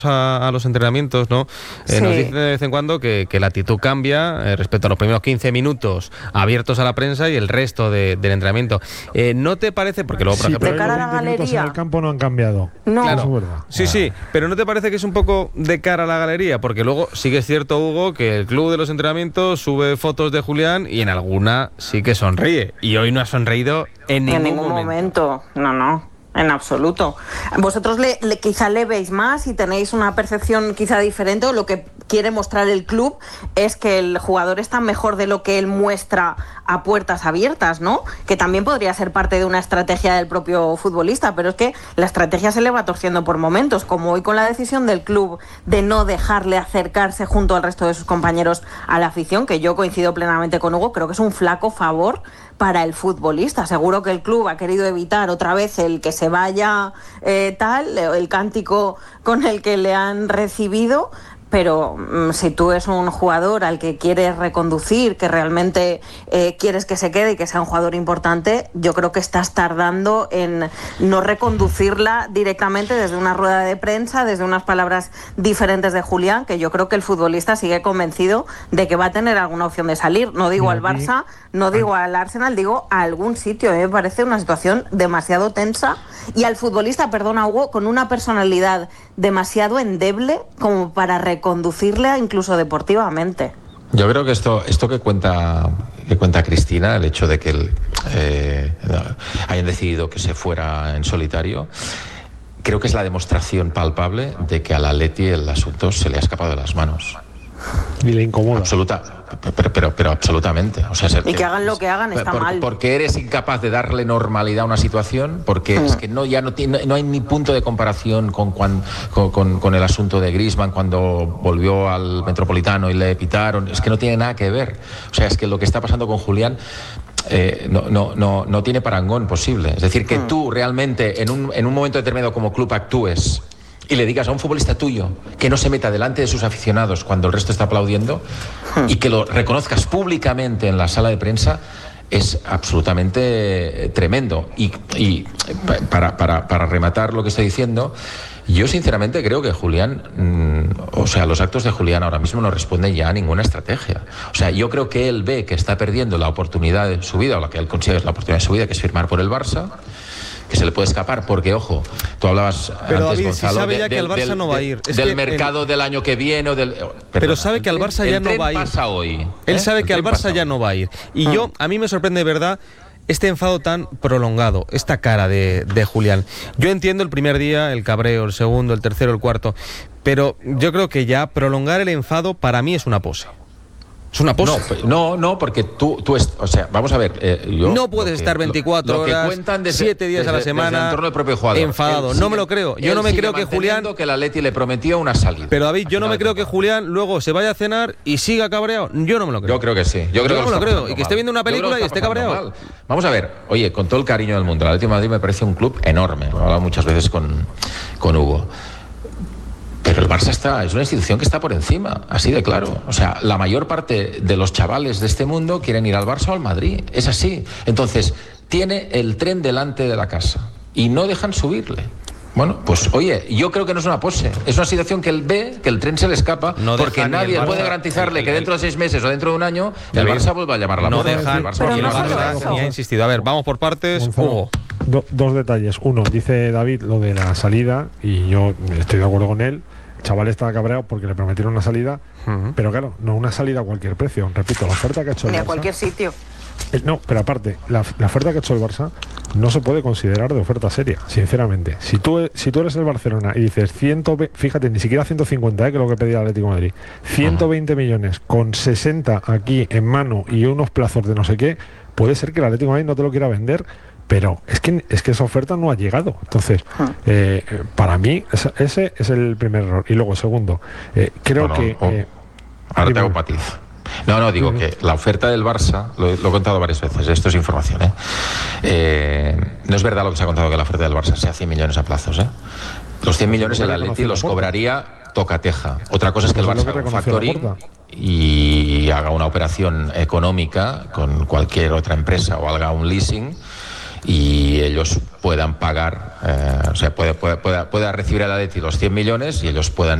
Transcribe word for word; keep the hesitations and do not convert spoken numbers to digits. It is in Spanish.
A, a los entrenamientos, ¿no? Eh, sí. Nos dice de vez en cuando que, que la actitud cambia eh, respecto a los primeros quince minutos abiertos a la prensa y el resto de, del entrenamiento. Eh, ¿No te parece? Porque luego, por sí, ejemplo, pero de cara a la los veinte minutos en galería. el campo no han cambiado. No. Claro. Eso es verdad. Sí, sí, pero ¿no te parece que es un poco de cara a la galería? Porque luego sí que es cierto, Hugo, que el club de los entrenamientos sube fotos de Julián y en alguna sí que sonríe. Y hoy no ha sonreído en ningún, En ningún momento. momento. No, no. En absoluto. Vosotros le, le, quizá le veis más y tenéis una percepción quizá diferente, o lo que quiere mostrar el club es que el jugador está mejor de lo que él muestra a puertas abiertas, ¿no? Que también podría ser parte de una estrategia del propio futbolista, pero es que la estrategia se le va torciendo por momentos, como hoy con la decisión del club de no dejarle acercarse junto al resto de sus compañeros a la afición, que yo coincido plenamente con Hugo, creo que es un flaco favor para el futbolista. Seguro que el club ha querido evitar otra vez el que se vaya eh, tal, el cántico con el que le han recibido, pero mmm, si tú eres un jugador al que quieres reconducir, que realmente eh, quieres que se quede y que sea un jugador importante, yo creo que estás tardando en no reconducirla directamente desde una rueda de prensa, desde unas palabras diferentes de Julián, que yo creo que el futbolista sigue convencido de que va a tener alguna opción de salir. No digo al Barça, no digo al Arsenal, digo a algún sitio. Me parece una situación demasiado tensa y al futbolista, perdona Hugo, con una personalidad demasiado endeble como para reconducirle incluso deportivamente. Yo creo que esto, esto que cuenta que cuenta Cristina, el hecho de que el, eh, hayan decidido que se fuera en solitario, creo que es la demostración palpable de que al Atleti el asunto se le ha escapado de las manos. Y le incomoda. Absoluta, pero, pero, pero absolutamente. O sea, ser, y que hagan lo que hagan está por, mal. Porque eres incapaz de darle normalidad a una situación, porque mm. es que no, ya no, tiene, no hay ni punto de comparación con, con, con, con el asunto de Griezmann cuando volvió al Metropolitano y le pitaron. Es que no tiene nada que ver. O sea, es que lo que está pasando con Julián eh, no, no, no, no tiene parangón posible. Es decir, que mm. tú realmente en un, en un momento determinado como club actúes y le digas a un futbolista tuyo que no se meta delante de sus aficionados cuando el resto está aplaudiendo y que lo reconozcas públicamente en la sala de prensa, es absolutamente tremendo. Y, y para, para, para rematar lo que estoy diciendo, yo sinceramente creo que Julián, mmm, o sea, los actos de Julián ahora mismo no responden ya a ninguna estrategia. O sea, yo creo que él ve que está perdiendo la oportunidad de su vida, o la que él considera es la oportunidad de su vida, que es firmar por el Barça, que se le puede escapar, porque, ojo, tú hablabas pero antes, David, Gonzalo, si sabe de, ya que del, el Barça del, no va a ir. Es del que mercado el... del año que viene o del... Perdona, pero sabe que al Barça ya el no va a ir. Pasa hoy, Él ¿eh? sabe que al Barça pasa ya hoy. no va a ir. Y ah. yo, a mí me sorprende de verdad este enfado tan prolongado, esta cara de, de Julián. Yo entiendo el primer día, el cabreo, el segundo, el tercero, el cuarto, pero yo creo que ya prolongar el enfado para mí es una pose. Es una pose. No, no, no, porque tú, tú es, o sea, vamos a ver. Eh, yo, no puedes estar veinticuatro lo, lo horas, desde, siete días desde, a la semana del propio jugador. enfadado. Él no sigue, me lo creo. Yo no me creo que Julián. que el Atleti le prometió una salida. Pero David, yo no me creo que Julián luego se vaya a cenar y siga cabreado. Yo no me lo creo. Yo creo que sí. Yo, creo yo que no me lo creo. Y que mal. esté viendo una película y esté cabreado. Mal. Vamos a ver. Oye, con todo el cariño del mundo, el Atlético de Madrid me parece un club enorme. Lo he hablado muchas veces con, con Hugo. Pero el Barça está, es una institución que está por encima, así de claro. O sea, la mayor parte de los chavales de este mundo quieren ir al Barça o al Madrid. Es así. Entonces, tiene el tren delante de la casa y no dejan subirle. Bueno, pues oye, yo creo que no es una pose. Es una situación que él ve, que el tren se le escapa, no porque nadie Barça, puede garantizarle el, el, que dentro de seis meses o dentro de un año el Barça vuelva a llamar a la no moda. Dejan, el Barça, el Barça ni ha insistido. A ver, vamos por partes. Hugo. Do, dos detalles. Uno, dice David lo de la salida y yo estoy de acuerdo con él. El chaval estaba cabreado porque le prometieron una salida, uh-huh. pero claro, no una salida a cualquier precio. Repito, la oferta que ha hecho el Ni Barça... a cualquier sitio. Eh, no, pero aparte, la, la oferta que ha hecho el Barça no se puede considerar de oferta seria, sinceramente. Si tú, si tú eres el Barcelona y dices, ciento veinte, fíjate, ni siquiera ciento cincuenta, eh, que es lo que pedía el Atlético de Madrid, ciento veinte uh-huh. millones con sesenta aquí en mano y unos plazos de no sé qué, puede ser que el Atlético de Madrid no te lo quiera vender, pero es que, es que esa oferta no ha llegado. Entonces, eh, para mí, ese, ese es el primer error. Y luego, segundo, eh, creo bueno, que... Oh, eh, ahora te hago patiz. No, no, digo uh-huh. que la oferta del Barça, lo, lo he contado varias veces, esto es información, ¿eh? Eh, no es verdad lo que se ha contado, que la oferta del Barça sea cien millones a plazos, ¿eh? Los cien millones el Atleti los cobraría tocateja. Otra cosa es que el Barça haga un factoring y haga una operación económica con cualquier otra empresa o haga un leasing y ellos puedan pagar, eh, o sea, pueda, pueda, pueda recibir el Atleti los cien millones y ellos puedan